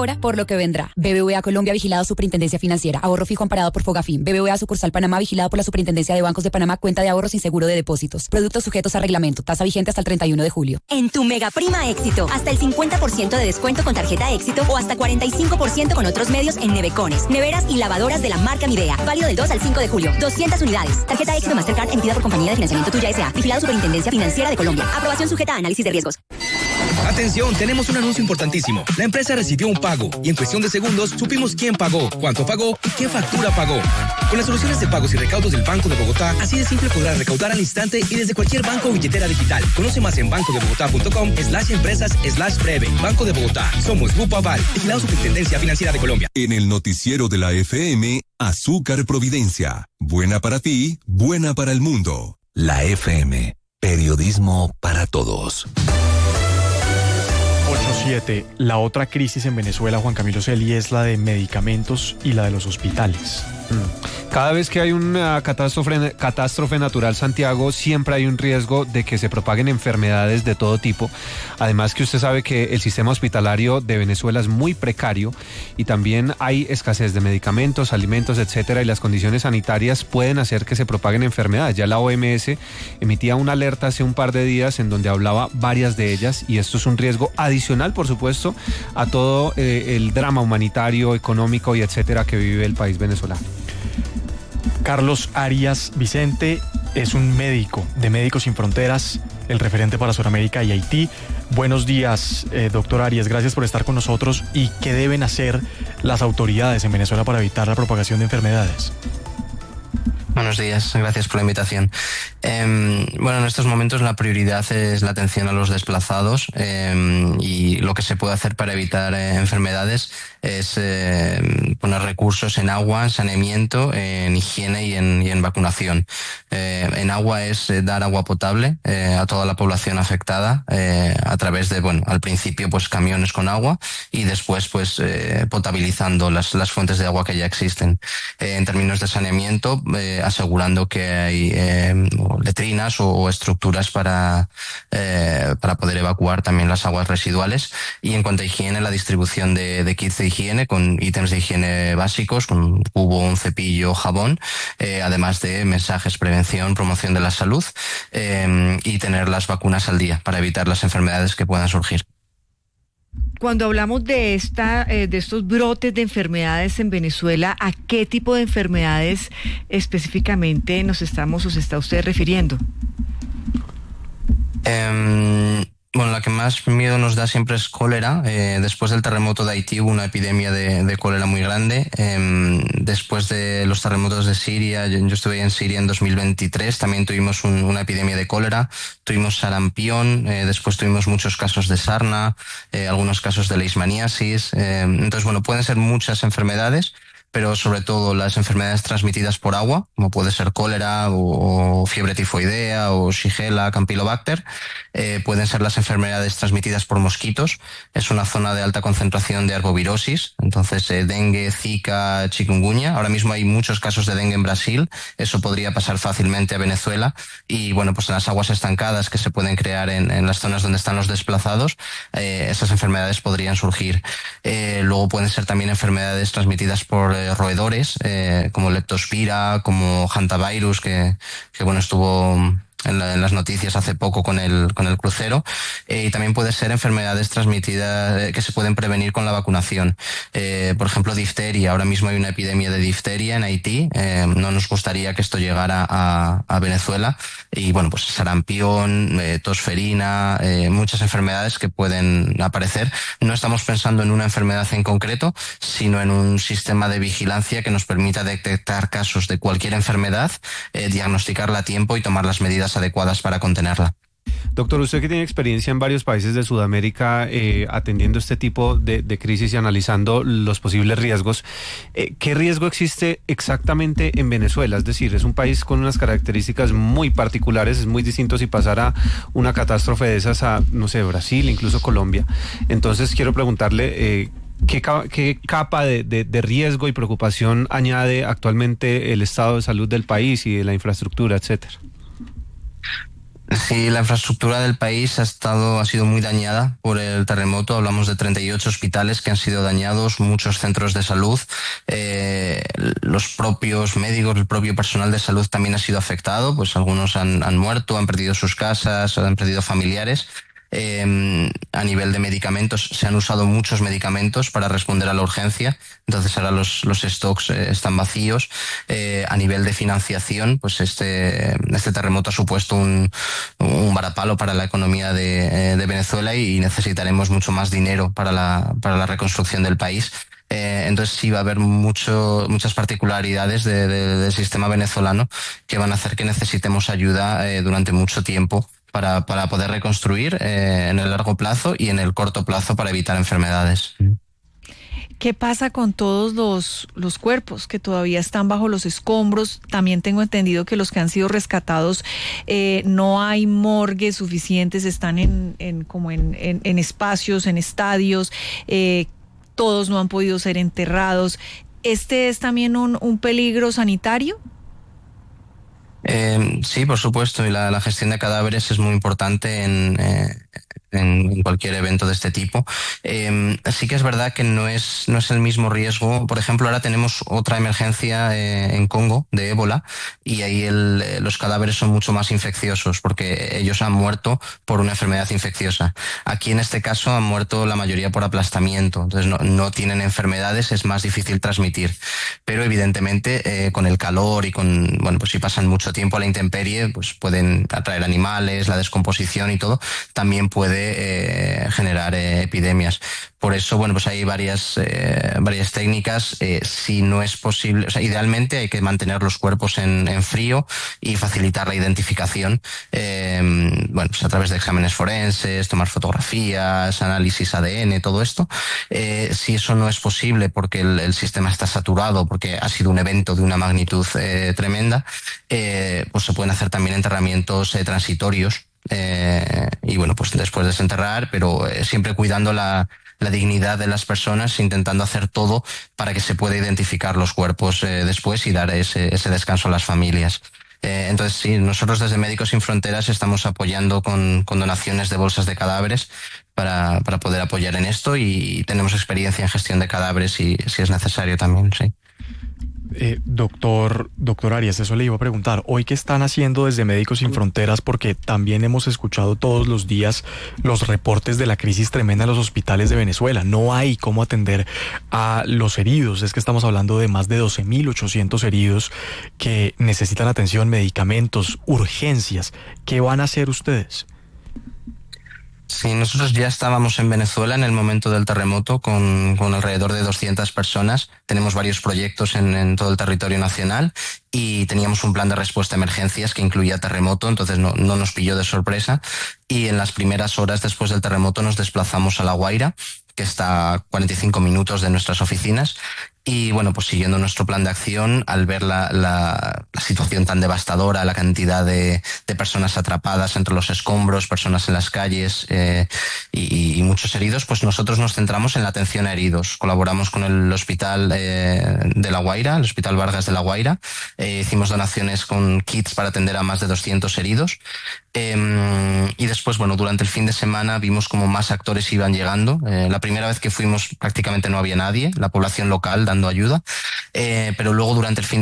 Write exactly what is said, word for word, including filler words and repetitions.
ahora por lo que vendrá. B B V A Colombia, vigilado Superintendencia Financiera. Ahorro fijo amparado por Fogafín. B B V A Sucursal Panamá, vigilado por la Superintendencia de Bancos de Panamá. Cuenta de ahorro sin seguro de depósitos. Productos sujetos a reglamento. Tasa vigente hasta el treinta y uno de julio. En tu Mega Prima Éxito, hasta el cincuenta por ciento de descuento con tarjeta Éxito o hasta cuarenta y cinco por ciento con otros medios en nevecones, neveras y lavadoras de la marca Midea. Válido del dos al cinco de julio. doscientas unidades. Tarjeta Éxito Mastercard emitida por Compañía de Financiamiento Tuya S A. Vigilado Superintendencia Financiera de Colombia. Aprobación sujeta a análisis de riesgos. Atención, tenemos un anuncio importantísimo. La empresa recibió un pago y en cuestión de segundos supimos quién pagó, cuánto pagó y qué factura pagó. Con las soluciones de pagos y recaudos del Banco de Bogotá, así de simple podrás recaudar al instante y desde cualquier banco o billetera digital. Conoce más en bancodebogotá.com slash empresas slash breve. Banco de Bogotá. Somos Grupo Aval, vigilado Superintendencia Financiera de Colombia. En el noticiero de la F M, Azúcar Providencia. Buena para ti, buena para el mundo. La F M. Periodismo para todos. ocho siete. La otra crisis en Venezuela, Juan Camilo Celi, es la de medicamentos y la de los hospitales. Cada vez que hay una catástrofe, catástrofe natural, Santiago, siempre hay un riesgo de que se propaguen enfermedades de todo tipo. Además que usted sabe que el sistema hospitalario de Venezuela es muy precario y también hay escasez de medicamentos, alimentos, etcétera, y las condiciones sanitarias pueden hacer que se propaguen enfermedades. Ya la O M S emitía una alerta hace un par de días en donde hablaba varias de ellas y esto es un riesgo adicional, por supuesto, a todo eh, el drama humanitario, económico y etcétera que vive el país venezolano. Carlos Arias Vicente es un médico de Médicos Sin Fronteras, el referente para Sudamérica y Haití. Buenos días, eh, doctor Arias, gracias por estar con nosotros. ¿Y qué deben hacer las autoridades en Venezuela para evitar la propagación de enfermedades? Buenos días, gracias por la invitación. Eh, bueno, en estos momentos la prioridad es la atención a los desplazados eh, y lo que se puede hacer para evitar eh, enfermedades es eh, poner recursos en agua, en saneamiento, en higiene y en, y en vacunación. Eh, en agua es eh, dar agua potable eh, a toda la población afectada eh, a través de, bueno, al principio pues camiones con agua y después pues eh, potabilizando las, las fuentes de agua que ya existen. Eh, en términos de saneamiento, eh, asegurando que hay eh, letrinas o, o estructuras para, eh, para poder evacuar también las aguas residuales. Y en cuanto a higiene, la distribución de, de kits de higiene con ítems de higiene básicos, con un cubo, un cepillo, jabón, eh, además de mensajes, prevención, promoción de la salud eh, y tener las vacunas al día para evitar las enfermedades que puedan surgir. Cuando hablamos de esta, eh, de estos brotes de enfermedades en Venezuela, ¿a qué tipo de enfermedades específicamente nos estamos o se está usted refiriendo? Eh, bueno, la que más miedo nos da siempre es cólera. Eh, después del terremoto de Haití hubo una epidemia de, de cólera muy grande. Eh, después de los terremotos de Siria, yo, yo estuve en Siria en dos mil veintitrés, también tuvimos un, una epidemia de cólera. Tuvimos sarampión, eh, después tuvimos muchos casos de sarna, eh, algunos casos de leishmaniasis. Eh, entonces, bueno, pueden ser muchas enfermedades, pero sobre todo las enfermedades transmitidas por agua, como puede ser cólera o, o fiebre tifoidea o Shigella, Campylobacter. Eh, pueden ser las enfermedades transmitidas por mosquitos. Es una zona de alta concentración de arbovirosis, entonces eh, dengue, zika, chikungunya. Ahora mismo hay muchos casos de dengue en Brasil. Eso podría pasar fácilmente a Venezuela. Y bueno, pues en las aguas estancadas que se pueden crear en, en las zonas donde están los desplazados, eh, esas enfermedades podrían surgir. Eh, luego pueden ser también enfermedades transmitidas por eh, roedores, eh, como leptospira, como hantavirus, que, que bueno, estuvo en, la, en las noticias hace poco con el, con el crucero, eh, y también puede ser enfermedades transmitidas eh, que se pueden prevenir con la vacunación. Eh, por ejemplo, difteria. Ahora mismo hay una epidemia de difteria en Haití. Eh, no nos gustaría que esto llegara a, a Venezuela. Y bueno, pues sarampión, eh, tosferina, eh, muchas enfermedades que pueden aparecer. No estamos pensando en una enfermedad en concreto, sino en un sistema de vigilancia que nos permita detectar casos de cualquier enfermedad, eh, diagnosticarla a tiempo y tomar las medidas adecuadas para contenerla. Doctor, usted que tiene experiencia en varios países de Sudamérica eh, atendiendo este tipo de, de crisis y analizando los posibles riesgos, eh, ¿qué riesgo existe exactamente en Venezuela? Es decir, es un país con unas características muy particulares, es muy distinto si pasara una catástrofe de esas a, no sé, Brasil, incluso Colombia. Entonces quiero preguntarle eh, ¿qué, qué capa de, de, de riesgo y preocupación añade actualmente el estado de salud del país y de la infraestructura, etcétera? Sí, la infraestructura del país ha estado, ha sido muy dañada por el terremoto. Hablamos de treinta y ocho hospitales que han sido dañados, muchos centros de salud, eh, los propios médicos, el propio personal de salud también ha sido afectado, pues algunos han, han muerto, han perdido sus casas, han perdido familiares. Eh, a nivel de medicamentos, se han usado muchos medicamentos para responder a la urgencia, entonces ahora los, los stocks eh, están vacíos. Eh, a nivel de financiación, pues este, este terremoto ha supuesto un, un varapalo para la economía de, de Venezuela y necesitaremos mucho más dinero para la, para la reconstrucción del país. Eh, entonces sí va a haber mucho, muchas particularidades de, de, del sistema venezolano que van a hacer que necesitemos ayuda eh, durante mucho tiempo para, para poder reconstruir eh, en el largo plazo y en el corto plazo para evitar enfermedades. ¿Qué pasa con todos los, los cuerpos que todavía están bajo los escombros? También tengo entendido que los que han sido rescatados eh, no hay morgues suficientes, están en, en como en, en, en espacios, en estadios, eh, todos no han podido ser enterrados. ¿Este es también un, un peligro sanitario? Eh, sí, por supuesto, y la, la gestión de cadáveres es muy importante en, eh, en, en cualquier evento de este tipo. Eh, sí que es verdad que no es, no es el mismo riesgo. Por ejemplo, ahora tenemos otra emergencia eh, en Congo de ébola y ahí el, los cadáveres son mucho más infecciosos porque ellos han muerto por una enfermedad infecciosa. Aquí en este caso han muerto la mayoría por aplastamiento, entonces no, no tienen enfermedades, es más difícil transmitir. Pero evidentemente eh, con el calor y con, bueno, pues si pasan mucho tiempo a la intemperie, pues pueden atraer animales, la descomposición y todo, también puede eh, generar eh, epidemias. Por eso, bueno, pues hay varias, eh, varias técnicas. Eh, si no es posible, o sea, idealmente hay que mantener los cuerpos en, en frío y facilitar la identificación, eh, bueno, pues a través de exámenes forenses, tomar fotografías, análisis A D N, todo esto. Eh, si eso no es posible porque el, el sistema está saturado, porque ha sido un evento de una magnitud eh, tremenda, eh, pues se pueden hacer también enterramientos eh, transitorios. Eh, y bueno, pues después desenterrar, pero eh, siempre cuidando la, la dignidad de las personas, intentando hacer todo para que se pueda identificar los cuerpos eh, después y dar ese, ese descanso a las familias. Eh, entonces sí, nosotros desde Médicos Sin Fronteras estamos apoyando con, con donaciones de bolsas de cadáveres para, para poder apoyar en esto y tenemos experiencia en gestión de cadáveres si, si es necesario también, sí. Eh, doctor, doctor Arias, eso le iba a preguntar. Hoy, ¿qué están haciendo desde Médicos Sin Fronteras? Porque también hemos escuchado todos los días los reportes de la crisis tremenda en los hospitales de Venezuela. No hay cómo atender a los heridos. Es que estamos hablando de más de doce mil ochocientos heridos que necesitan atención, medicamentos, urgencias. ¿Qué van a hacer ustedes? Sí, nosotros ya estábamos en Venezuela en el momento del terremoto con, con alrededor de doscientas personas. Tenemos varios proyectos en, en todo el territorio nacional y teníamos un plan de respuesta a emergencias que incluía terremoto, entonces no, no nos pilló de sorpresa. Y en las primeras horas después del terremoto nos desplazamos a La Guaira, que está a cuarenta y cinco minutos de nuestras oficinas. Y bueno, pues siguiendo nuestro plan de acción, al ver la, la, la situación tan devastadora, la cantidad de, de personas atrapadas entre los escombros, personas en las calles eh, y, y muchos heridos, pues nosotros nos centramos en la atención a heridos. Colaboramos con el hospital eh, de La Guaira, el Hospital Vargas de La Guaira. Eh, hicimos donaciones con kits para atender a más de doscientos heridos. Eh, y después, bueno, durante el fin de semana vimos como más actores iban llegando. Eh, la primera vez que fuimos prácticamente no había nadie, la población local dando ayuda, eh, pero luego durante el fin